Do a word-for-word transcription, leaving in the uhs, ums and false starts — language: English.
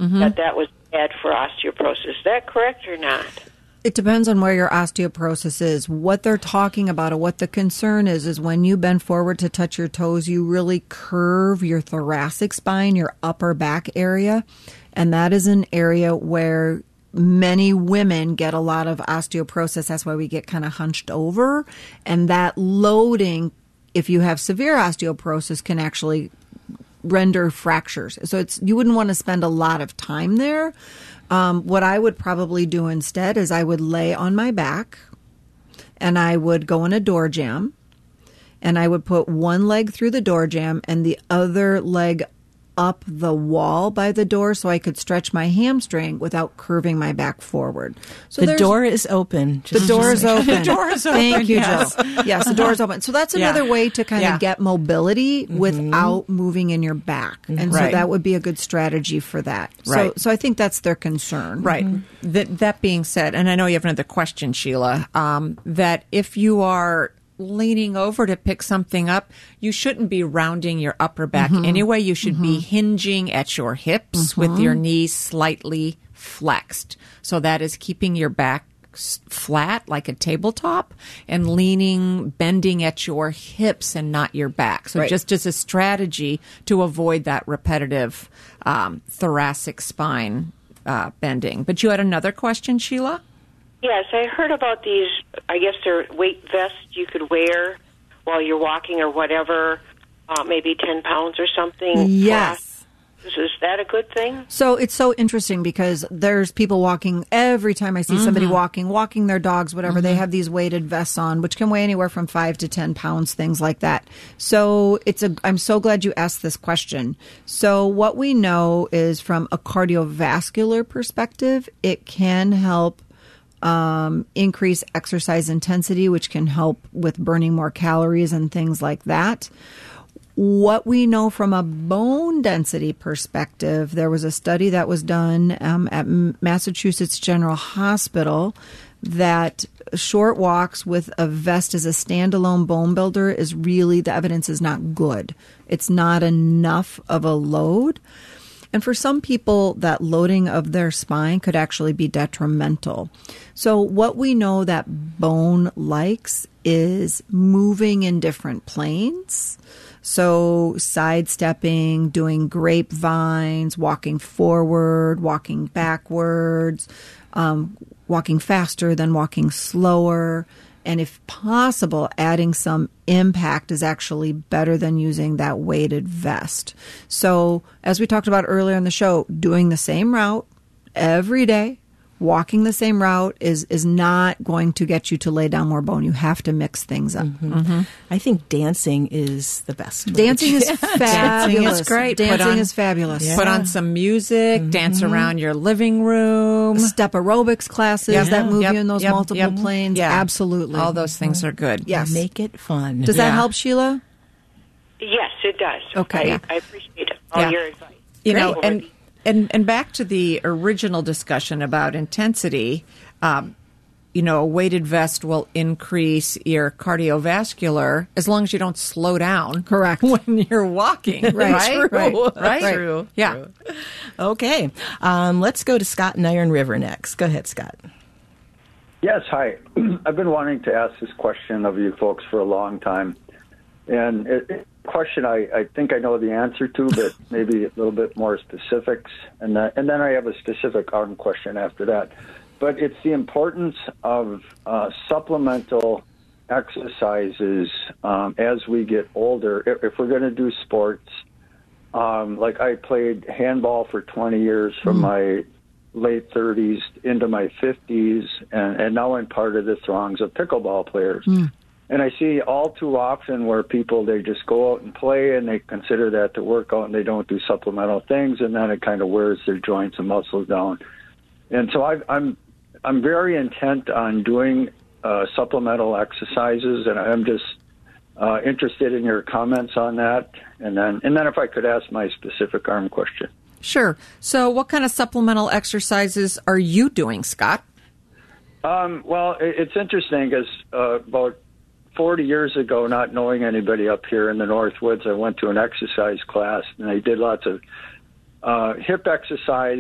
mm-hmm. that that was bad for osteoporosis. Is that correct or not? It depends on where your osteoporosis is. What they're talking about, or what the concern is, is when you bend forward to touch your toes, you really curve your thoracic spine, your upper back area. And that is an area where many women get a lot of osteoporosis. That's why we get kind of hunched over. And that loading, if you have severe osteoporosis, can actually render fractures. So it's you wouldn't want to spend a lot of time there. Um, what I would probably do instead is I would lay on my back and I would go in a door jamb and I would put one leg through the door jamb and the other leg up the wall by the door so I could stretch my hamstring without curving my back forward. So the door is open. The door is open. The door is open. Thank you, yes. Jill. Yes, the door is open. So that's another yeah. way to kind yeah. of get mobility mm-hmm. without moving in your back. And right. so that would be a good strategy for that. Right. So so I think that's their concern. Right. Mm-hmm. That, that being said, and I know you have another question, Sheila, um, that if you are leaning over to pick something up, you shouldn't be rounding your upper back mm-hmm. anyway. You should mm-hmm. be hinging at your hips mm-hmm. with your knees slightly flexed. So that is keeping your back flat like a tabletop and leaning, bending at your hips and not your back. So right. just as a strategy to avoid that repetitive um, thoracic spine uh, bending. But you had another question, Sheila? Yes, I heard about these, I guess they're weight vests you could wear while you're walking or whatever, uh, maybe ten pounds or something. Yes. Is, is that a good thing? So it's so interesting because there's people walking, every time I see mm-hmm. somebody walking, walking their dogs, whatever, mm-hmm. they have these weighted vests on, which can weigh anywhere from five to ten pounds, things like that. So it's a, I'm so glad you asked this question. So what we know is from a cardiovascular perspective, it can help Um, increase exercise intensity, which can help with burning more calories and things like that. What we know from a bone density perspective, there was a study that was done um, at Massachusetts General Hospital that short walks with a vest as a standalone bone builder is really, the evidence is not good. It's not enough of a load. And for some people, that loading of their spine could actually be detrimental. So what we know that bone likes is moving in different planes. So sidestepping, doing grapevines, walking forward, walking backwards, um, walking faster than walking slower. And if possible, adding some impact is actually better than using that weighted vest. So as we talked about earlier in the show, doing the same route every day, walking the same route is, is not going to get you to lay down more bone. You have to mix things up. Mm-hmm. Mm-hmm. I think dancing is the best. Dancing is fabulous. Dancing is great. Dancing on, is fabulous. Yeah. Put on some music, mm-hmm. dance around your living room. Step aerobics classes yep. that move yep. you in those yep. multiple yep. planes. Yeah. Absolutely. All those things are good. Yes. Make it fun. Does yeah. that help, Sheila? Yes, it does. Okay. I, I appreciate it. All yeah. your advice. You know, Great. and, and, and back to the original discussion about intensity, um, you know, a weighted vest will increase your cardiovascular as long as you don't slow down. Correct. When you're walking. Right. Right. True. Right. Right. True. Yeah. True. Okay. Um, let's go to Scott in Iron River next. Go ahead, Scott. Yes, hi. I've been wanting to ask this question of you folks for a long time. And it, it, question I, I think I know the answer to, but maybe a little bit more specifics. And, that, and then I have a specific arm question after that. But it's the importance of uh, supplemental exercises um, as we get older. If, if we're going to do sports, um, like I played handball for twenty years from mm. my late thirties into my fifties, and, and now I'm part of the throngs of pickleball players. Mm. And I see all too often where people, they just go out and play and they consider that to workout and they don't do supplemental things, and then it kind of wears their joints and muscles down. And so I've, I'm I'm very intent on doing uh, supplemental exercises, and I'm just uh, interested in your comments on that. And then, and then if I could ask my specific arm question. Sure. So what kind of supplemental exercises are you doing, Scott? Um, well, it, it's interesting because uh, about forty years ago, not knowing anybody up here in the Northwoods, I went to an exercise class, and I did lots of uh, hip exercise